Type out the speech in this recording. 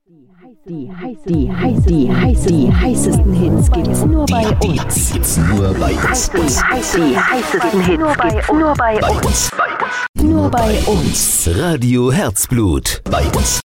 Die heißesten Hits gibt's nur bei uns. Die heißesten Hits nur bei uns. Nur bei uns. Radio Herzblut. Bei uns.